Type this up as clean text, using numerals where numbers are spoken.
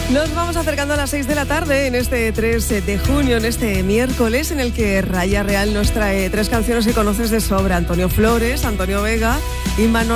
Nos vamos acercando a las 6 de la tarde en este 3 de junio, en este miércoles en el que Raya Real nos trae 3 canciones que conoces de sobra. Antonio Flores, Antonio Vega y Manolo